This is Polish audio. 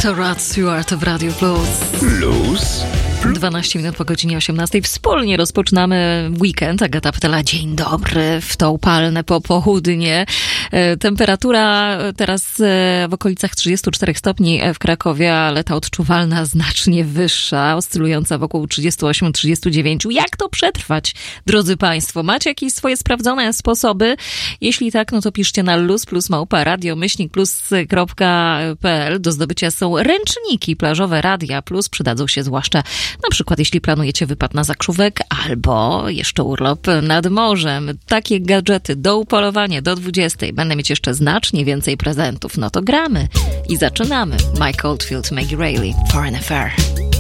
To Rod Stewart w Radio Plus. 12 minut po godzinie 18. Wspólnie rozpoczynamy weekend. Agata Ptela, dzień dobry w to upalne popołudnie. Temperatura teraz w okolicach 34 stopni w Krakowie, ale ta odczuwalna znacznie wyższa, oscylująca wokół 38-39. Jak to przetrwać, drodzy Państwo? Macie jakieś swoje sprawdzone sposoby? Jeśli tak, no to piszcie na luz+małpa.radio-plus.pl. Do zdobycia są ręczniki plażowe Radia Plus. Przydadzą się zwłaszcza na przykład jeśli planujecie wypad na Zakrzówek albo jeszcze urlop nad morzem. Takie gadżety do upolowania do 20. Będę mieć jeszcze znacznie więcej prezentów. No to gramy i zaczynamy. Mike Oldfield, Maggie Reilly, Foreign Affair.